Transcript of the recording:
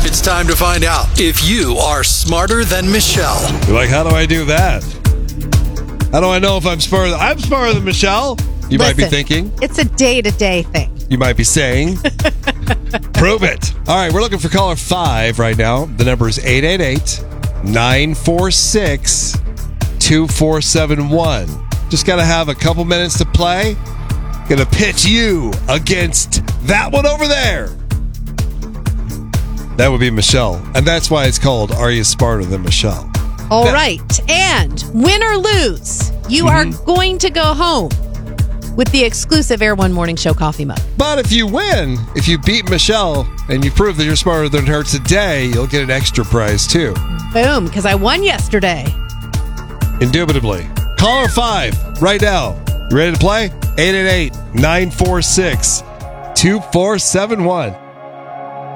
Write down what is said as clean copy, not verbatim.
It's time to find out if you are smarter than Michelle. You're like, how do I do that? How do I know if I'm smarter? I'm smarter than Michelle. You might be thinking. It's a day-to-day thing. You might be saying. Prove it. All right, we're looking for caller 5 right now. The number is 888-946-2471. Just got to have a couple minutes to play. Gonna pitch you against that one over there. That would be Michelle. And that's why it's called Are You Smarter Than Michelle? All right. And win or lose, you are going to go home with the exclusive Air One Morning Show coffee mug. But if you win, if you beat Michelle and you prove that you're smarter than her today, you'll get an extra prize too. Boom, because I won yesterday. Indubitably. Caller 5 right now. You ready to play? 888-946-2471.